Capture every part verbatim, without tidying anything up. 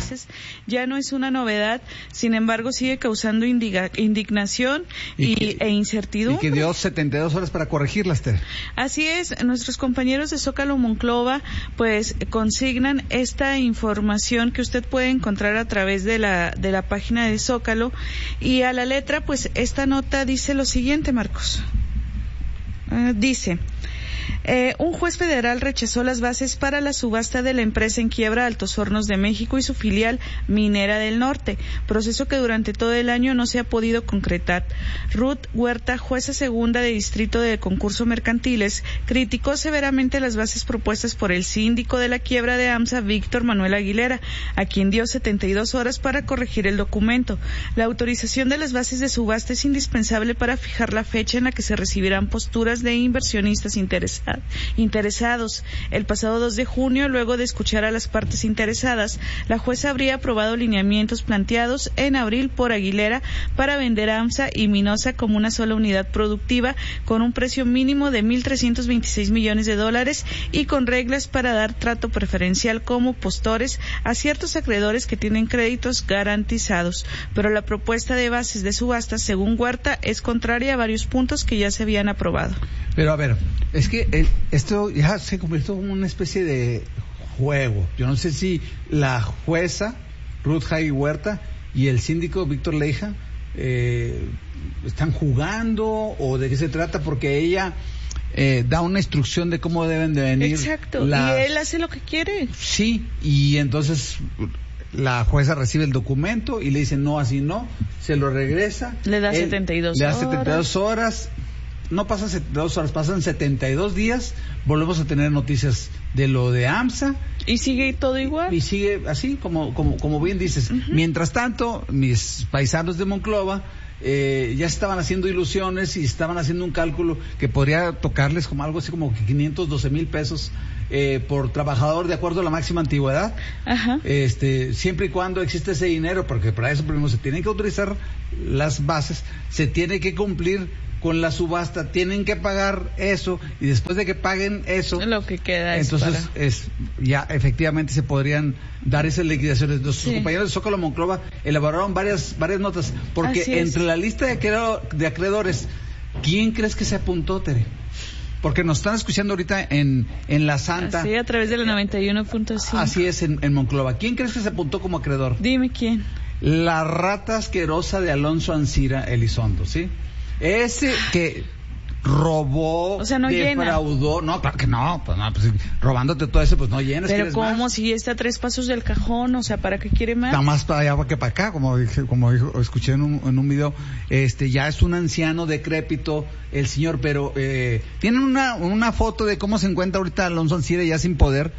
dices, ya no es una novedad, sin embargo sigue causando indiga, indignación y, y que, e incertidumbre. Y que dio setenta y dos horas para corregirlas, Tere. Así es, nuestros compañeros de Zócalo Monclova pues consignan esta información que usted puede encontrar a través de la, de la página de Zócalo, y a la letra pues esta nota dice lo siguiente, Marcos. Uh, dice... Eh, un juez federal rechazó las bases para la subasta de la empresa en quiebra Altos Hornos de México y su filial Minera del Norte, proceso que durante todo el año no se ha podido concretar. Ruth Huerta, jueza segunda de Distrito de Concurso Mercantiles, criticó severamente las bases propuestas por el síndico de la quiebra de AMSA, Víctor Manuel Aguilera, a quien dio setenta y dos horas para corregir el documento. La autorización de las bases de subasta es indispensable para fijar la fecha en la que se recibirán posturas de inversionistas interesados. interesados. El pasado dos de junio, luego de escuchar a las partes interesadas, la jueza habría aprobado lineamientos planteados en abril por Aguilera para vender a AMSA y Minosa como una sola unidad productiva con un precio mínimo de mil trescientos veintiséis millones de dólares y con reglas para dar trato preferencial como postores a ciertos acreedores que tienen créditos garantizados. Pero la propuesta de bases de subasta, según Huerta, es contraria a varios puntos que ya se habían aprobado. Pero a ver, es que el, esto ya se convirtió en una especie de juego. Yo no sé si la jueza Ruth Jaime Huerta y el síndico Víctor Leija eh, están jugando o de qué se trata, porque ella eh, da una instrucción de cómo deben de venir. Exacto, las... y él hace lo que quiere. Sí, y entonces la jueza recibe el documento y le dice no, así no, se lo regresa. Le da él, setenta y dos le da horas. setenta y dos horas. No pasan setenta y dos horas, pasan setenta y dos días, volvemos a tener noticias de lo de AMSA. Y sigue todo igual. Y sigue así, como como como bien dices. Uh-huh. Mientras tanto, mis paisanos de Monclova eh, ya estaban haciendo ilusiones y estaban haciendo un cálculo que podría tocarles como algo así como quinientos doce mil pesos eh, por trabajador, de acuerdo a la máxima antigüedad. Ajá. Este, siempre y cuando existe ese dinero, porque para eso primero se tienen que autorizar las bases, se tiene que cumplir con la subasta, tienen que pagar eso, y después de que paguen eso, lo que queda entonces es, para... es ya efectivamente se podrían dar esas liquidaciones. Nuestros sí. compañeros de Zócalo Monclova elaboraron varias varias notas, porque entre la lista de, acreedor, de acreedores, ¿quién crees que se apuntó, Tere? Porque nos están escuchando ahorita en, en La Santa. Sí, a través de la noventa y uno punto cinco. Así es, en, en Monclova. ¿Quién crees que se apuntó como acreedor? Dime quién. La rata asquerosa de Alonso Ancira Elizondo, ¿sí? Ese que robó, o sea, no defraudó, llena. no, claro que no, pues no, pues robándote todo eso, pues no llenas. Pero ¿cómo? Más? Si está a tres pasos del cajón, o sea, ¿para qué quiere más? Está más para allá que para acá, como dije, como dijo, escuché en un, en un video, este, ya es un anciano decrépito el señor, pero eh, tienen una, una foto de cómo se encuentra ahorita Alonso Ancira ya sin poder.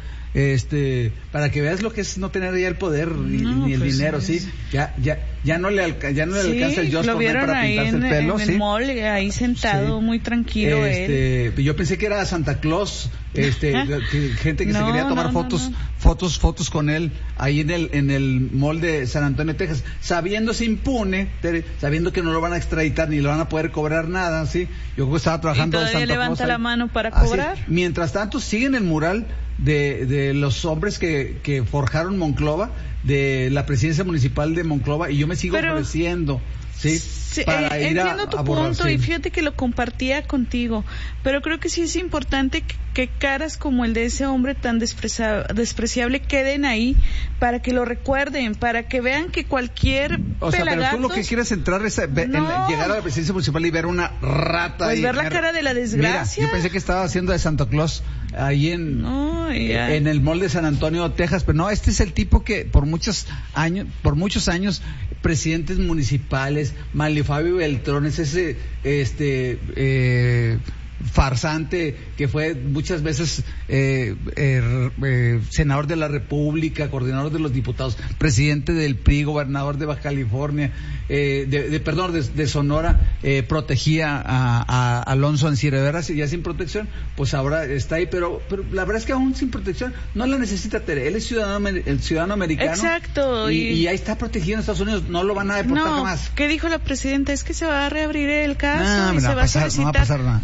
Este, para que veas lo que es no tener ya el poder ni, no, ni el pues dinero, sí, ya, ya, ya no le, alca, ya no le sí, alcanza el Just for Men para pintarse en, el pelo, en sí. el mall, ahí sentado, sí. muy tranquilo este, él. Yo pensé que era Santa Claus, este, que, gente que no, se quería tomar no, fotos, no, no. fotos, fotos con él ahí en el, en el mall de San Antonio, Texas, sabiéndose impune, sabiendo que no lo van a extraditar ni le van a poder cobrar nada, sí. Yo creo que estaba trabajando. Y todavía Santa levanta Claus la ahí. mano para cobrar. Así, mientras tanto sigue en el mural de, de los hombres que, que forjaron Monclova, de la presidencia municipal de Monclova, y yo me sigo Pero, ofreciendo, ¿sí? sí para eh, ir entiendo a, tu a borrar, punto, sí. Y fíjate que lo compartía contigo, pero creo que sí es importante que, que caras como el de ese hombre tan despreza, despreciable queden ahí para que lo recuerden, para que vean que cualquier o sea, pelagatos... pero tú lo que quieres entrar es a, no. en, llegar a la presidencia municipal y ver una rata. Pues y ver la cara de la desgracia. Mira, yo pensé que estaba haciendo de Santa Claus ahí en, no, en el mall de San Antonio, Texas, pero no, este es el tipo que por muchos años, por muchos años, presidentes municipales, Manlio Fabio Beltrón, es ese, este, eh, farsante que fue muchas veces eh, eh, eh, senador de la República, coordinador de los diputados, presidente del P R I, gobernador de Baja California, eh, de, de perdón, de, de Sonora, eh, protegía a, a Alonso Ancira, ¿verdad? Ya sin protección, pues ahora está ahí, pero, pero la verdad es que aún sin protección no la necesita, Tere. Él es ciudadano, el ciudadano americano. Exacto. Y, y... y ahí está protegido en Estados Unidos, no lo van a deportar no, jamás. ¿Qué dijo la presidenta? Es que se va a reabrir el caso no, y no se va va a pasar, a solicitar. No va a pasar nada, absolutamente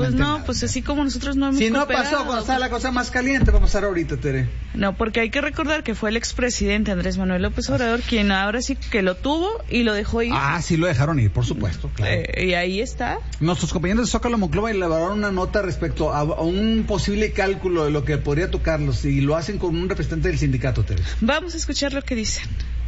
absolutamente no, nada. pues así como nosotros no hemos Si no cooperado, pasó cuando estaba la cosa más caliente, va a pasar ahorita, Tere. No, porque hay que recordar que fue el expresidente Andrés Manuel López Obrador quien ahora sí que lo tuvo y lo dejó ir. Ah, sí lo dejaron ir, por supuesto, claro. Eh, y ahí está. Nuestros compañeros de Zócalo Monclova elaboraron una nota respecto a, a un posible cálculo de lo que podría tocarlos y lo hacen con un representante del sindicato, Tere. Vamos a escuchar lo que dicen.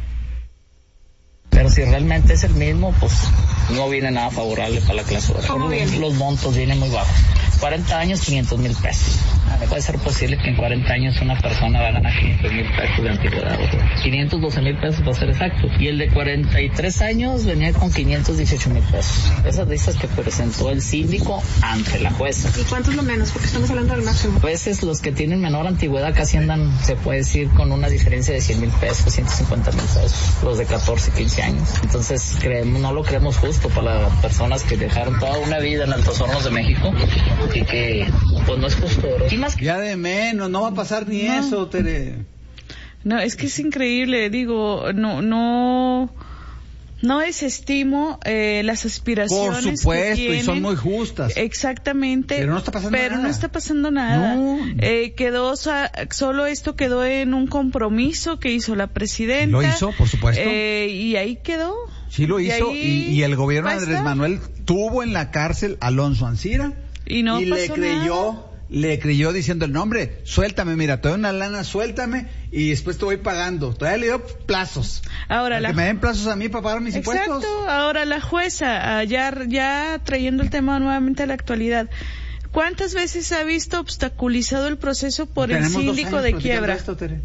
Pero si realmente es el mismo, pues no viene nada favorable para la clase obrera. ¿Cómo viene? Los montos vienen muy bajos. cuarenta años, quinientos mil pesos. Puede ser posible que en cuarenta años una persona va a ganar quinientos mil pesos de antigüedad. quinientos doce mil pesos para ser exacto. Y el de cuarenta y tres años venía con quinientos dieciocho mil pesos. Esas listas que presentó el síndico ante la jueza. ¿Y cuánto es lo menos? Porque estamos hablando del máximo. A veces los que tienen menor antigüedad casi andan, se puede decir, con una diferencia de cien mil pesos, ciento cincuenta mil pesos. Los de catorce, quince años. Entonces creemos, no lo creemos justo para las personas que dejaron toda una vida en Altos Hornos de México y que pues no es justo. Y más que... Ya de menos, no va a pasar ni No. eso, Tere. No, es que es increíble, digo, no, no, no desestimo eh, las aspiraciones Por supuesto, que y son tienen. muy justas. Exactamente. Pero no está pasando pero nada. no está pasando nada. No. Eh, quedó, sa- solo esto quedó en un compromiso que hizo la presidenta. Lo hizo, por supuesto. Eh, y ahí quedó. Sí lo Y hizo ahí y, y el gobierno va de a Andrés estar. Manuel tuvo en la cárcel a Alonso Ancira Y no y le pasó creyó, nada. le creyó diciendo el nombre, suéltame, mira, te doy una lana, suéltame y después te voy pagando. Todavía le dio plazos. Ahora Para la que me den plazos a mí para pagar mis Exacto, impuestos. ahora la jueza, ah, ya, ya trayendo el tema nuevamente a la actualidad, ¿cuántas veces ha visto obstaculizado el proceso por el Tenemos dos síndico años de platicando quiebra? esto, Tere.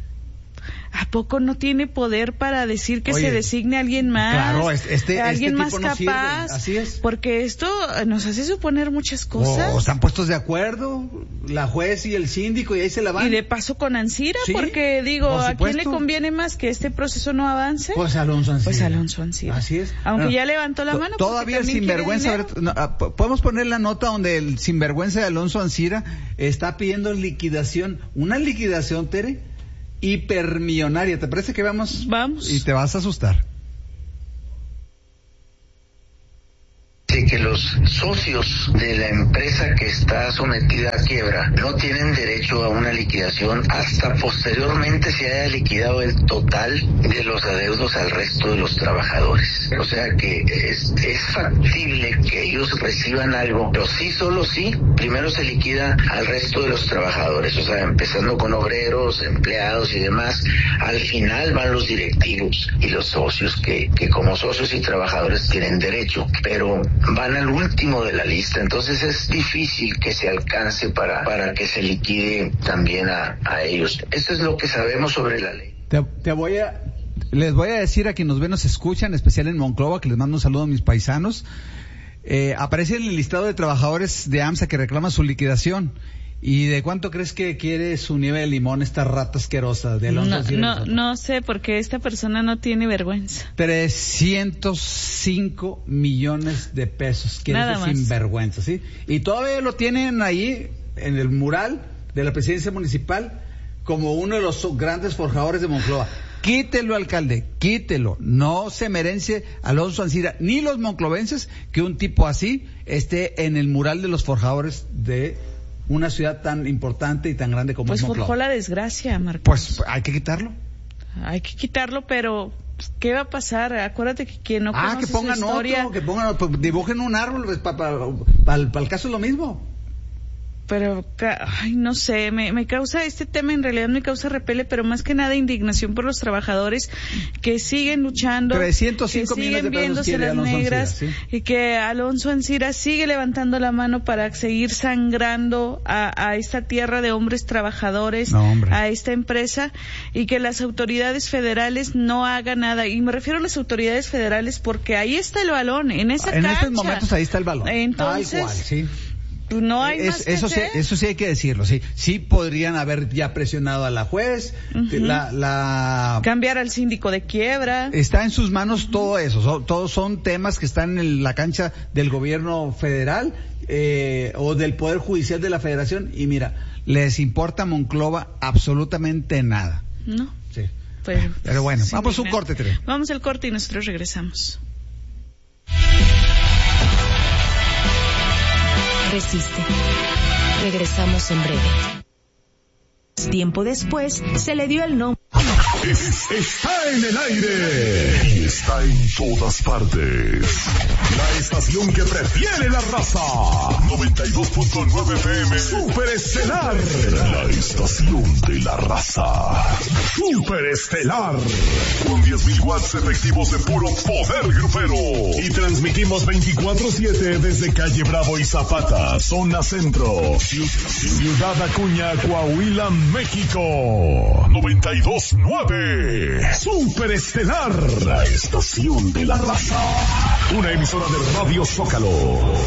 ¿A poco no tiene poder para decir que Oye, se designe a alguien más? claro, este- este- alguien este más tipo no sirve, capaz. así es. Porque esto eh, nos hace suponer muchas cosas. O están puestos de acuerdo, la juez y el síndico, y ahí se la van. Y de paso con Ancira, Sí, porque digo, por ¿a quién le supuesto. conviene más que este proceso no avance? Pues Alonso Ancira. Pues Alonso Ancira. Así es. Aunque Bueno, ya levantó la to- mano. Todavía el porque también quiere sinvergüenza. a ver, dinero. no, ah, po- podemos poner la nota donde el sinvergüenza de Alonso Ancira está pidiendo liquidación. Una liquidación, Tere, hipermillonaria. ¿Te parece que vamos? Vamos. Y te vas a asustar. De que los socios de la empresa que está sometida a quiebra no tienen derecho a una liquidación hasta posteriormente se haya liquidado el total de los adeudos al resto de los trabajadores. O sea que es, es factible que ellos reciban algo, pero sí, solo sí, primero se liquida al resto de los trabajadores, o sea, empezando con obreros, empleados y demás. Al final van los directivos y los socios que, que como socios y trabajadores tienen derecho, pero van al último de la lista, entonces es difícil que se alcance para, para que se liquide también a, a ellos. Eso es lo que sabemos sobre la ley. Te, te voy a, les voy a decir a quienes nos ven, nos escuchan, en especial en Monclova, que les mando un saludo a mis paisanos. Eh, aparece en el listado de trabajadores de AMSA que reclama su liquidación. ¿Y de cuánto crees que quiere su nieve de limón esta rata asquerosa de Alonso No, Ancira? no, no sé, porque esta persona no tiene vergüenza. trescientos cinco millones de pesos. Quiere Nada ese más. sinvergüenza, ¿sí? Y todavía lo tienen ahí en el mural de la presidencia municipal como uno de los grandes forjadores de Monclova. Quítelo, alcalde, quítelo. No se merece Alonso Ancira ni los monclovenses que un tipo así esté en el mural de los forjadores de una ciudad tan importante y tan grande como Pues es Monclova. forjó la desgracia, Marcos. Pues hay que quitarlo. Hay que quitarlo, pero ¿qué va a pasar? Acuérdate que quien no Ah, conoce que pongan su historia, otro, que pongan, pues, dibujen un árbol, pues, para el caso es lo mismo. pero, ca- ay, no sé, me, me causa, este tema en realidad me causa repele, pero más que nada indignación por los trabajadores que siguen luchando, trescientos que cinco millones siguen de pesos viéndose quiere las Alonso negras, Ancira, ¿sí? y que Alonso Ancira sigue levantando la mano para seguir sangrando a, a esta tierra de hombres trabajadores, No, hombre. a esta empresa, y que las autoridades federales no hagan nada. Y me refiero a las autoridades federales porque ahí está el balón, en esa En cancha. estos momentos ahí está el balón. Entonces, Tal cual, sí. no hay Es- más que eso sí, hacer. eso sí hay que decirlo, sí. Sí podrían haber ya presionado a la juez, Ujú. la, la Cambiar al síndico de quiebra. está en sus manos todo eso. So- todos son temas que están en la cancha del gobierno federal eh, o del poder judicial de la Federación y mira, les importa a Monclova absolutamente nada. No. Sí. Pero, Pero bueno, sí, vamos a un digna. corte, Tere. Vamos al corte y nosotros regresamos. Resiste. Regresamos en breve. Tiempo después, se le dio el nombre. Es, está en el aire y está en todas partes. La estación que prefiere la raza. noventa y dos punto nueve F M Superestelar. La estación de la raza. Superestelar. Con diez mil watts efectivos de puro poder grupero. Y transmitimos veinticuatro siete desde Calle Bravo y Zapata, zona centro. Ciudad Acuña, Coahuila, México. noventa y dos nueve. Superestelar, la estación de la raza. Una emisora de Radio Zócalo.